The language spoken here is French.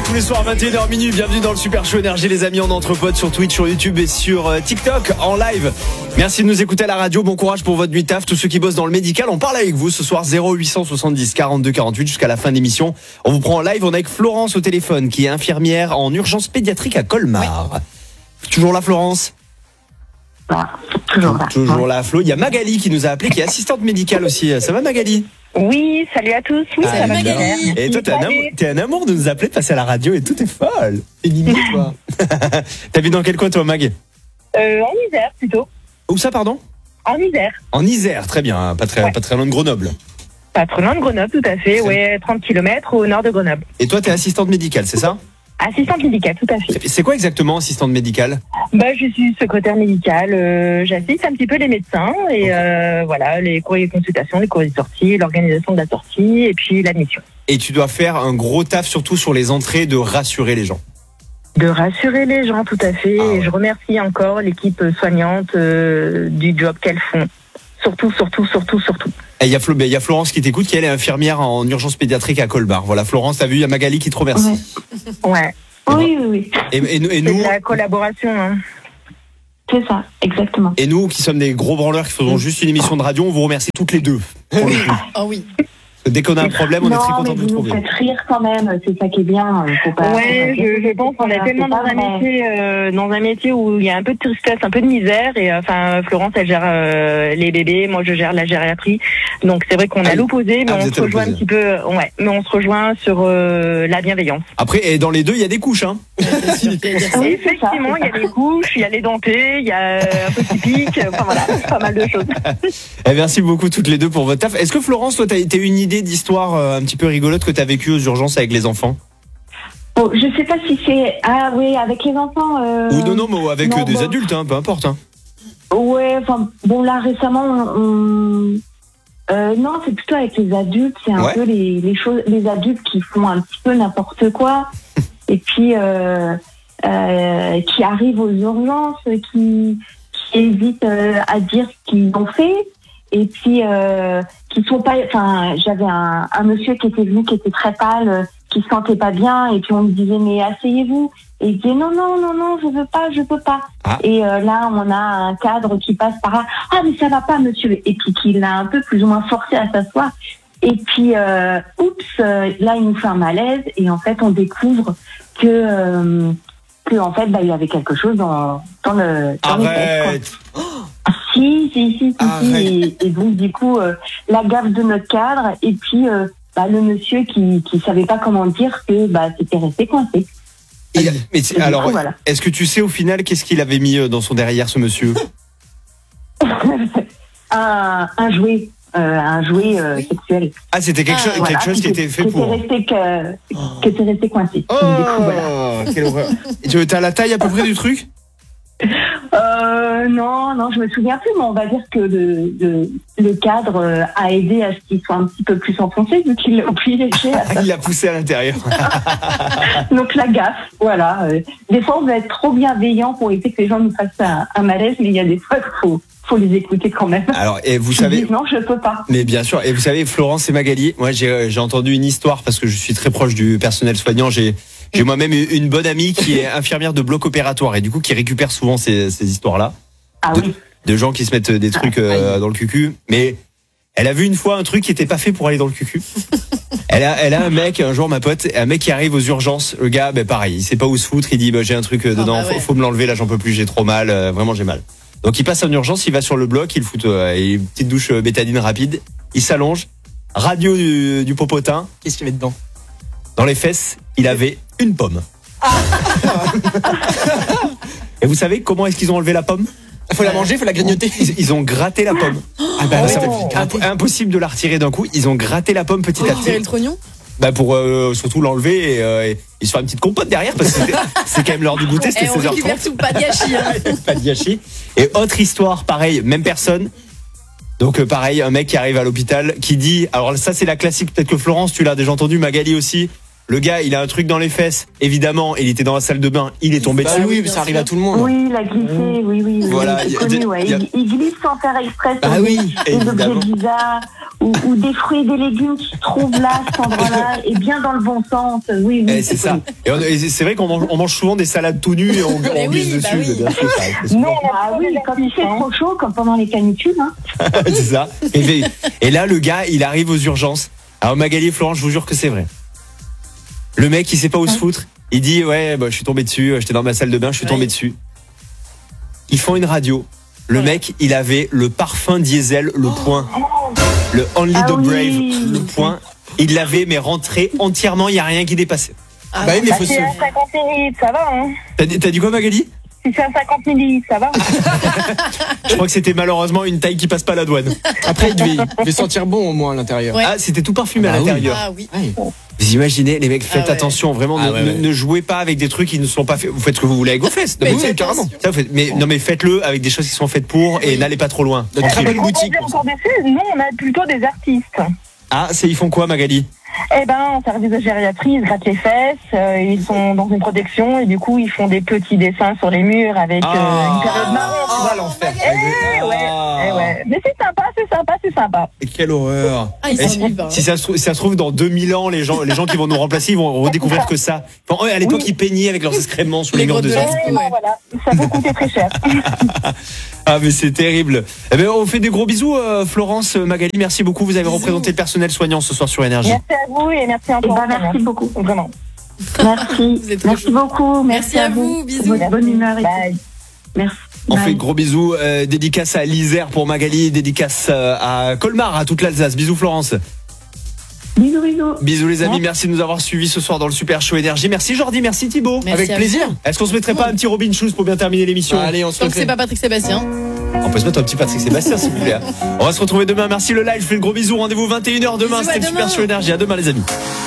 tous les soirs 21h minuit. Bienvenue dans le Super Show Énergie, les amis, en entre potes sur Twitch, sur YouTube et sur TikTok en live. Merci de nous écouter à la radio. Bon courage pour votre nuit taf. Tous ceux qui bossent dans le médical, on parle avec vous ce soir. 0870 42 48 jusqu'à la fin de l'émission. On vous prend en live. On est avec Florence au téléphone, qui est infirmière en urgence pédiatrique à Colmar. Oui. Toujours là, Florence? Toujours là, Flo. Il y a Magali qui nous a appelé, qui est assistante médicale aussi. Ça va, Magali? Oui, salut à tous. Oui, ça va Magali. Et toi, t'es un amour de nous appeler, de passer à la radio et tout est folle. T'es mimi, toi. T'habites dans quel coin, toi, Mag? En Isère, plutôt. Où ça, pardon? En Isère. En Isère, très bien. Pas très loin de Grenoble. Pas trop loin de Grenoble, tout à fait. Ouais, 30 km au nord de Grenoble. Et toi, t'es assistante médicale, c'est ça? Assistante médicale, tout à fait. C'est quoi exactement, assistante médicale? Je suis secrétaire médicale. J'assiste un petit peu les médecins et voilà, les courriers de consultation, les courriers de sortie, l'organisation de la sortie et puis l'admission. Et tu dois faire un gros taf, surtout sur les entrées, de rassurer les gens. De rassurer les gens, tout à fait. Et je remercie encore l'équipe soignante du job qu'elles font. Surtout. Et il y a Florence qui t'écoute, qui elle est infirmière en urgence pédiatrique à Colmar. Voilà, Florence, t'as vu, il y a Magali qui te remercie. Ouais. Oui. Et nous, c'est de la collaboration. Hein. C'est ça, exactement. Et nous, qui sommes des gros branleurs qui faisons juste une émission de radio, on vous remercie toutes les deux. Pour le coup. Oh oui. Dès qu'on a un problème, on est très content de vous trouver. Vous faites rire quand même, c'est ça qui est bien. Faut pas, je pense qu'on est tellement dans un métier où il y a un peu de tristesse, un peu de misère. Et Florence, elle gère les bébés, moi je gère la gériatrie. Donc c'est vrai qu'on a l'opposé, mais on se rejoint un petit peu. Ouais, mais on se rejoint sur la bienveillance. Après, et dans les deux, il y a des couches, hein. Effectivement, il y a des couches, il y a les dentés, il y a un peu typique. Enfin voilà, pas mal de choses. Merci beaucoup toutes les deux pour votre taf. Est-ce que Florence, toi, t'as une idée d'histoire un petit peu rigolote que tu as vécue aux urgences avec les enfants? Je sais pas si c'est... Ah oui, avec les enfants... Ou non, mais avec des adultes, hein, peu importe. Hein. Ouais, là récemment, non, c'est plutôt avec les adultes, c'est un peu les choses, les adultes qui font un petit peu n'importe quoi, et puis qui arrivent aux urgences, qui hésitent à dire ce qu'ils ont fait, et puis qui sont pas, j'avais un monsieur qui était venu, qui était très pâle, qui se sentait pas bien, et puis on me disait mais asseyez-vous, et il disait non, je peux pas. Et là on a un cadre qui passe par là, mais ça va pas monsieur, et puis qui l'a un peu plus ou moins forcé à s'asseoir, et puis là il nous fait un malaise, et en fait on découvre que en fait il y avait quelque chose dans les têtes, quoi. Si. Et donc du coup la gaffe de notre cadre, et puis le monsieur qui savait pas comment dire que c'était resté coincé. Alors, voilà. Est-ce que tu sais au final qu'est-ce qu'il avait mis dans son derrière, ce monsieur? un jouet. Un jouet sexuel. Ah, c'était quelque chose qui était fait pour... Qui était resté coincé. Oh, quelle horreur. Et tu as la taille à peu près du truc? Non, je me souviens plus, mais on va dire que le cadre a aidé à ce qu'il soit un petit peu plus enfoncé, vu qu'il l'a oublié. Il l'a poussé à l'intérieur. Donc la gaffe, voilà. Des fois, on va être trop bienveillant pour éviter que les gens nous fassent un malaise, mais il y a des fois qu'il faut les écouter quand même. Alors, et vous savez... Disent, non, je peux pas. Mais bien sûr, et vous savez, Florence et Magali, moi j'ai entendu une histoire, parce que je suis très proche du personnel soignant, j'ai moi-même une bonne amie qui est infirmière de bloc opératoire, et du coup qui récupère souvent ces histoires-là. De gens qui se mettent des trucs dans le cucu. Mais elle a vu une fois un truc qui était pas fait pour aller dans le cucu. Elle a un mec, un jour ma pote, un mec qui arrive aux urgences. Le gars, pareil, il sait pas où se foutre. Il dit j'ai un truc dedans, faut me l'enlever, là j'en peux plus, j'ai trop mal, vraiment j'ai mal. Donc il passe en urgence, il va sur le bloc, il fout une petite douche bétadine rapide. Il s'allonge, radio du popotin. Qu'est-ce qu'il y avait dedans? Dans les fesses, il avait une pomme. Et vous savez comment est-ce qu'ils ont enlevé la pomme? Il faut la manger, il faut la grignoter. Ils ont gratté la pomme. Impossible de la retirer d'un coup. Ils ont gratté la pomme petit à petit. Le trognon pour surtout l'enlever et se faire une petite compote derrière, parce que c'est quand même l'heure du goûter, c'était 16h30. On récupère tout, pas de gâchis. Pas de gâchis. Et autre histoire, pareil, même personne. Donc pareil, un mec qui arrive à l'hôpital qui dit, alors ça c'est la classique, peut-être que Florence tu l'as déjà entendu, Magali aussi. Le gars, il a un truc dans les fesses. Évidemment, il était dans la salle de bain, il est tombé dessus. Oui, mais ça arrive à tout le monde. Oui, il a glissé, oui. Voilà, il glisse sans faire exprès. Ah oui, des objets bizarres, ou des fruits et des légumes qui se trouvent là, à cet endroit-là, et bien dans le bon sens. Oui, c'est ça. Et c'est vrai qu'on mange souvent des salades tout nues et on glisse dessus. Oui. Bien sûr, quand il fait trop chaud, comme pendant les canicules. Hein. c'est ça. Et là, le gars, il arrive aux urgences. Alors Magali et Florence, je vous jure que c'est vrai. Le mec, il sait pas où se foutre. Il dit je suis tombé dessus. J'étais dans ma salle de bain, je suis tombé dessus. Ils font une radio. Le mec, il avait le parfum diesel, le point. Le Only the Brave, le point. Il l'avait, mais rentré entièrement, il n'y a rien qui dépassait. C'est à 50 millilitres, ça va, hein. T'as dit quoi, Magali? Si c'est à 50 millilitres, ça va. Je crois que c'était malheureusement une taille qui passe pas la douane. Après, il devait sentir bon au moins à l'intérieur. Ouais. Ah, c'était tout parfumé à l'intérieur. Ah oui. Vous imaginez, les mecs, faites attention, vraiment, ne jouez pas avec des trucs qui ne sont pas faits. Vous faites ce que vous voulez avec vos fesses. Carrément. Ça, mais faites-le avec des choses qui sont faites pour et n'allez pas trop loin. De très bonne boutique. Nous, on a plutôt des artistes. Ah, ils font quoi, Magali? En service de gériatrie, ils se grattent les fesses, ils sont dans une protection et du coup, ils font des petits dessins sur les murs avec une période marron. L'enfer. Ouais. Mais c'est sympa. Et quelle horreur. Ils s'ennuient pas. Si ça se trouve, dans 2000 ans, les gens qui vont nous remplacer, ils vont redécouvrir que ça. Enfin, à l'époque, ils peignaient avec leurs excréments sous les murs de gens. Voilà, ça peut coûter très cher. Ah, mais c'est terrible. Eh bien, on fait des gros bisous, Florence, Magali, merci beaucoup. Vous avez représenté le personnel soignant ce soir sur Énergie. Merci à vous et merci encore. Merci beaucoup. Vraiment. Merci. Merci beaucoup. Merci à vous. Bisous. Votre bonne humeur. Bye. Merci. On fait de gros bisous. Dédicace à l'Isère pour Magali, dédicace à Colmar, à toute l'Alsace. Bisous, Florence. Bisous. Bisous les amis, merci de nous avoir suivis ce soir dans le Super Show Énergie. Merci Jordi, merci Thibaut. Merci avec à plaisir. vous. Est-ce qu'on se mettrait pas un petit Robin Schulz pour bien terminer l'émission? Allez, on se Tant que c'est pas Patrick Sébastien. On peut se mettre un petit Patrick Sébastien si vous voulez. On va se retrouver demain. Merci le live, je fais le gros bisou. Rendez-vous 21h demain. Bisous, C'était le Super Show Énergie. À demain les amis.